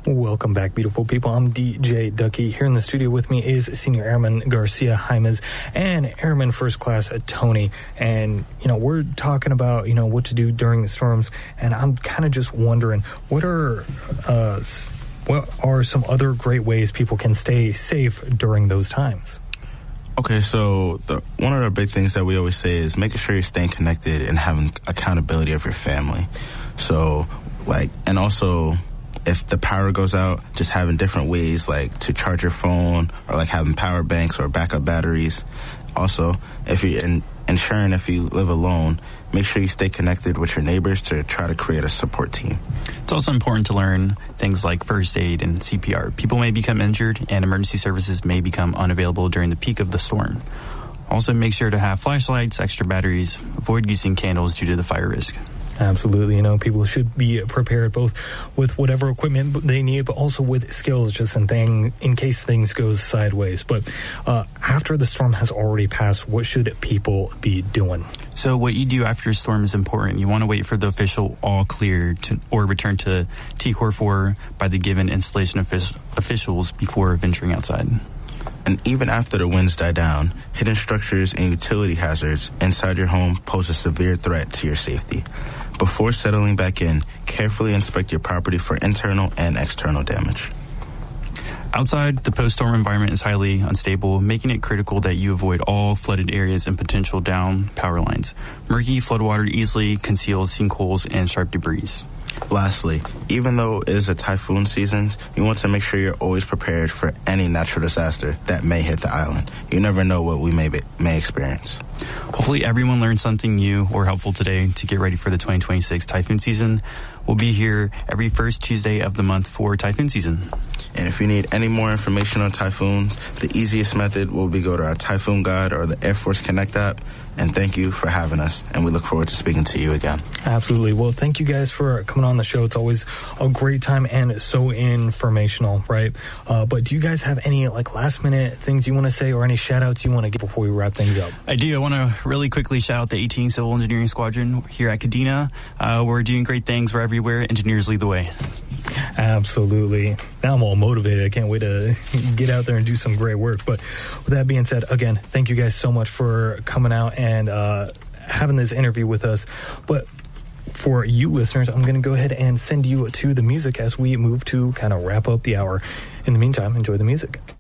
Welcome back, beautiful people. I'm DJ Ducky. Here in the studio with me is Senior Airman Garcia Jaimes and Airman First Class Tony. And, we're talking about, what to do during the storms. And I'm kind of just wondering, what are some other great ways people can stay safe during those times? Okay, so one of the big things that we always say is making sure you're staying connected and having accountability of your family. So, and also, if the power goes out, just having different ways, to charge your phone or, having power banks or backup batteries. Also, if you're ensuring if you live alone, make sure you stay connected with your neighbors to try to create a support team. It's also important to learn things like first aid and CPR. People may become injured, and emergency services may become unavailable during the peak of the storm. Also, make sure to have flashlights, extra batteries, avoid using candles due to the fire risk. Absolutely. People should be prepared both with whatever equipment they need, but also with skills just in case things go sideways. But after the storm has already passed, what should people be doing? So what you do after a storm is important. You want to wait for the official all clear or return to T-Corps 4 by the given installation officials before venturing outside. And even after the winds die down, hidden structures and utility hazards inside your home pose a severe threat to your safety. Before settling back in, carefully inspect your property for internal and external damage. Outside, the post-storm environment is highly unstable, making it critical that you avoid all flooded areas and potential down power lines. Murky floodwater easily conceals sinkholes and sharp debris. Lastly, even though it is a typhoon season, you want to make sure you're always prepared for any natural disaster that may hit the island. You never know what we may experience. Hopefully everyone learned something new or helpful today to get ready for the 2026 typhoon season. We'll be here every first Tuesday of the month for typhoon season. And if you need any more information on typhoons, the easiest method will be go to our Typhoon Guide or the Air Force Connect app. And thank you for having us, and we look forward to speaking to you again. Absolutely. Well, thank you guys for coming on the show. It's always a great time and so informational, right? But do you guys have any last-minute things you want to say or any shout-outs you want to give before we wrap things up? I do. I want to really quickly shout out the 18th Civil Engineering Squadron here at Kadena. We're doing great things. We're everywhere. Engineers lead the way. Absolutely. Now I'm all motivated. I can't wait to get out there and do some great work. But with that being said, again, thank you guys so much for coming out and having this interview with us. But for you listeners, I'm going to go ahead and send you to the music as we move to kind of wrap up the hour. In the meantime, enjoy the music.